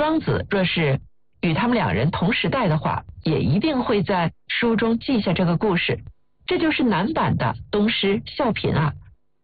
庄子若是与他们两人同时代的话，也一定会在书中记下这个故事。这就是男版的东施效颦啊。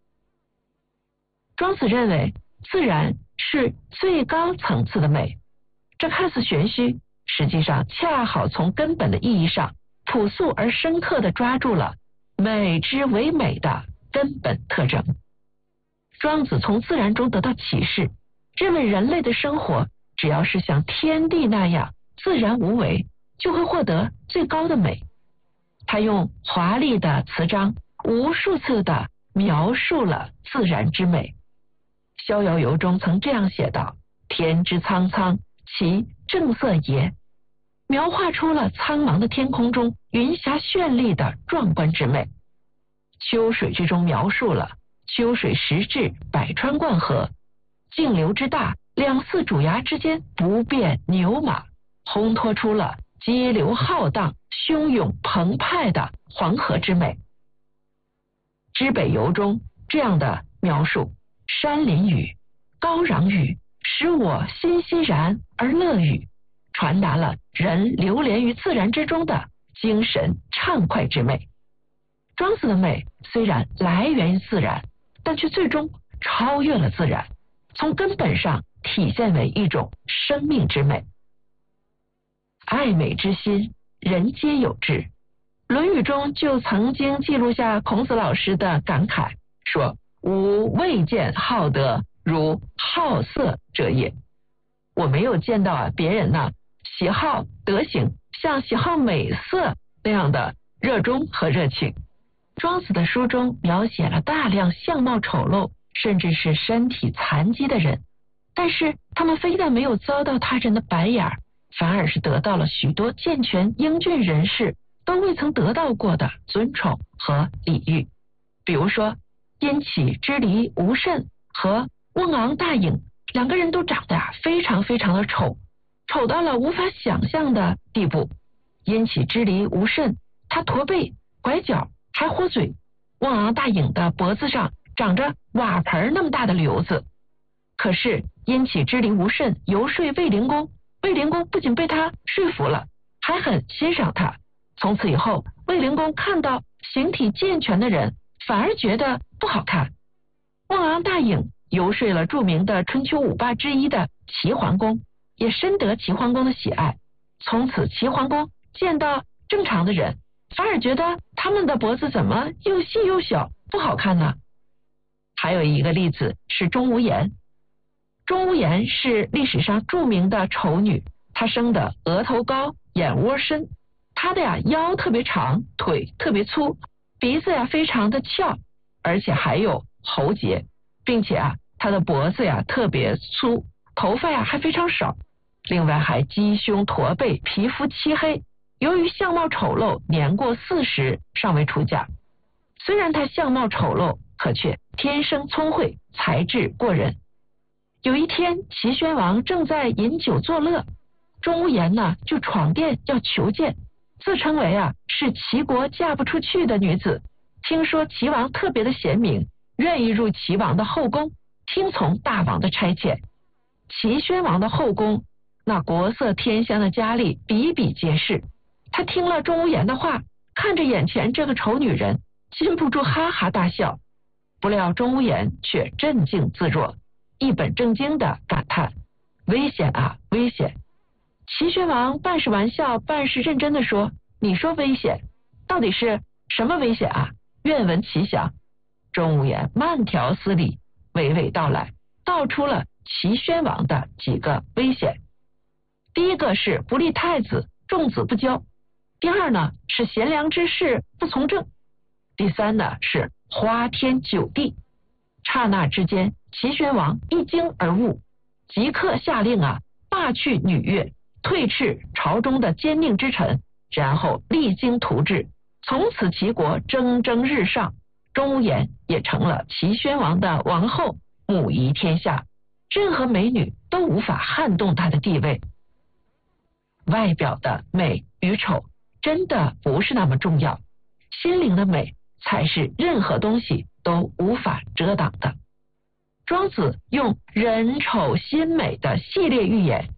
庄子认为自然是最高层次的美，这看似玄虚，实际上恰好从根本的意义上朴素而深刻地抓住了美之为美的根本特征。庄子从自然中得到启示，认为人类的生活只要是像天地那样自然无为，就会获得最高的美。他用华丽的词章无数次地描述了自然之美。逍遥游中曾这样写道：天之苍苍，其正色也，描画出了苍茫的天空中云霞绚丽的壮观之美。秋水之中描述了秋水时至，百川贯河，径流之大，两寺主崖之间不变牛马，烘托出了激流浩荡、汹涌澎湃的黄河之美。知北游中这样的描述：山林雨，高壤雨，使我欣欣然而乐语，传达了人流连于自然之中的精神畅快之美。庄子的美虽然来源于自然，但却最终超越了自然，从根本上体现为一种生命之美。爱美之心，人皆有之。《论语》中就曾经记录下孔子老师的感慨，说：吾未见好德如好色者也。我没有见到别人喜好德行像喜好美色那样的热衷和热情。庄子的书中描写了大量相貌丑陋甚至是身体残疾的人，但是他们非但没有遭到他人的白眼，反而是得到了许多健全英俊人士都未曾得到过的尊崇和礼遇。比如说殷启之离吴慎和瓮昂大隐，两个人都长得非常非常的丑，丑到了无法想象的地步。殷启之离吴慎，他驼背拐角还豁嘴，瓮昂大隐的脖子上长着瓦盆那么大的瘤子。可是殷启之离吴慎游说卫灵公，卫灵公不仅被他说服了，还很欣赏他。从此以后，卫灵公看到形体健全的人反而觉得不好看。瓮昂大隐游说了著名的春秋五霸之一的齐桓公，也深得齐桓公的喜爱。从此齐桓公见到正常的人，反而觉得他们的脖子怎么又细又小，不好看呢？还有一个例子是钟无艳。钟无艳是历史上著名的丑女，她生的额头高，眼窝深，她的腰特别长，腿特别粗，鼻子非常的翘，而且还有喉结，并且她的脖子特别粗，头发还非常少，另外还鸡胸驼背，皮肤漆黑。由于相貌丑陋，年过40尚未出嫁。虽然她相貌丑陋，可却天生聪慧，才智过人。有一天，齐宣王正在饮酒作乐，钟无艳就闯殿要求见，自称为是齐国嫁不出去的女子，听说齐王特别的贤明，愿意入齐王的后宫，听从大王的差遣。齐宣王的后宫那国色天香的佳丽比比皆是，他听了钟无艳的话，看着眼前这个丑女人，禁不住哈哈大笑。不料钟无艳却镇静自若，一本正经地感叹：危险危险！齐宣王半是玩笑半是认真地说：你说危险，到底是什么危险愿闻其详。钟无艳慢条斯理，娓娓道来，道出了齐宣王的几个危险。第一个是不立太子，重子不骄；第二是贤良之士不从政；第三是花天酒地。刹那之间，齐宣王一惊而悟，即刻下令罢去女乐，退斥朝中的奸佞之臣，然后励精图治，从此齐国蒸蒸日上。钟无艳也成了齐宣王的王后，母仪天下，任何美女都无法撼动她的地位。外表的美与丑真的不是那么重要，心灵的美才是任何东西都无法遮挡的。庄子用人丑心美的系列寓言，